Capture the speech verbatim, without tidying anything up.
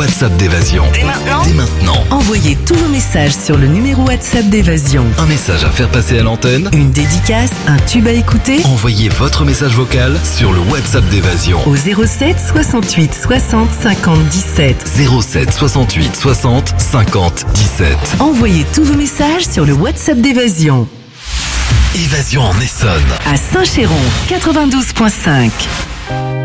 WhatsApp d'Évasion. Dès maintenant Dès maintenant. Envoyez tous vos messages sur le numéro WhatsApp d'Évasion. Un message à faire passer à l'antenne. Une dédicace, un tube à écouter Envoyez votre message vocal sur le WhatsApp d'Évasion. au zéro sept soixante-huit soixante cinquante dix-sept. zéro sept soixante-huit soixante cinquante dix-sept. Envoyez tous vos messages sur le WhatsApp d'Évasion. Évasion en Essonne. À Saint-Chéron, quatre-vingt-douze virgule cinq.